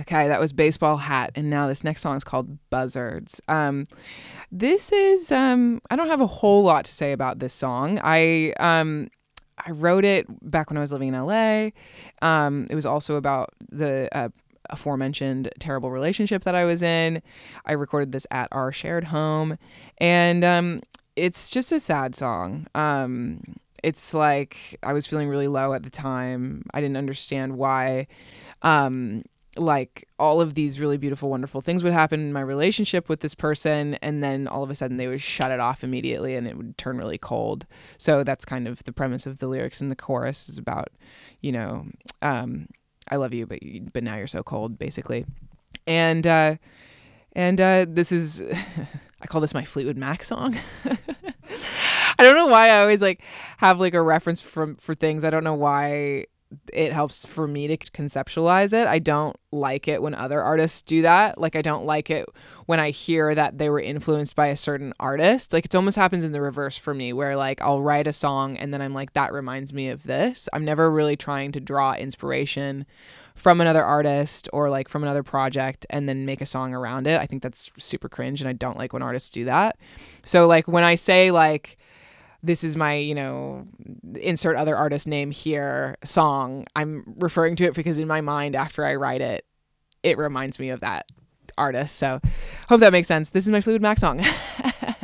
Okay, that was Baseball Hat, and now this next song is called Buzzards. This is I don't have a whole lot to say about this song. I wrote it back when I was living in LA. It was also about the aforementioned terrible relationship that I was in. I recorded this at our shared home, and it's just a sad song. It's like I was feeling really low at the time. I didn't understand why. Like all of these really beautiful, wonderful things would happen in my relationship with this person, and then all of a sudden they would shut it off immediately and it would turn really cold. So that's kind of the premise of the lyrics in the chorus, is about, I love you, but now you're so cold, basically. And this is, I call this my Fleetwood Mac song. I don't know why I always like have like a reference for things. I don't know why it helps for me to conceptualize it. I don't like it when other artists do that. Like, I don't like it when I hear that they were influenced by a certain artist. Like, it almost happens in the reverse for me, where like I'll write a song and then I'm like, that reminds me of this. I'm never really trying to draw inspiration from another artist or like from another project and then make a song around it. I think that's super cringe, and I don't like when artists do that. So like when I say like, this is my, insert other artist name here song, I'm referring to it because in my mind, after I write it, it reminds me of that artist. So hope that makes sense. This is my Fleetwood Mac song.